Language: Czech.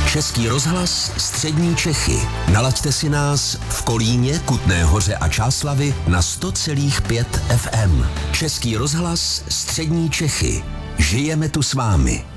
Český rozhlas Střední Čechy. Nalaďte si nás v Kolíně, Kutné Hoře a Čáslavi na 100,5 FM. Český rozhlas Střední Čechy. Žijeme tu s vámi.